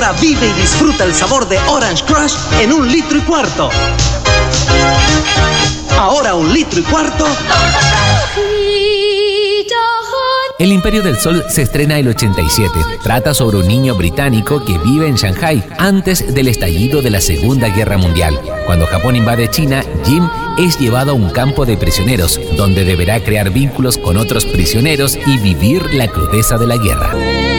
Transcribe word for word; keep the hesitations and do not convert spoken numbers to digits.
Ahora vive y disfruta el sabor de Orange Crush en un litro y cuarto. Ahora un litro y cuarto. El Imperio del Sol se estrena el ochenta y siete. Trata sobre un niño británico que vive en Shanghái antes del estallido de la Segunda Guerra Mundial. Cuando Japón invade China, Jim es llevado a un campo de prisioneros, donde deberá crear vínculos con otros prisioneros y vivir la crudeza de la guerra.